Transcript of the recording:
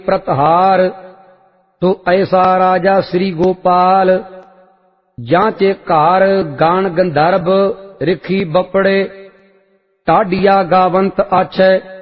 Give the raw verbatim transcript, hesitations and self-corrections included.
प्रतहार। तो ऐसा राजा श्री गोपाल, जांचे कार गान गंधर्व रिखी बपड़े। टाडिया गावंत आछे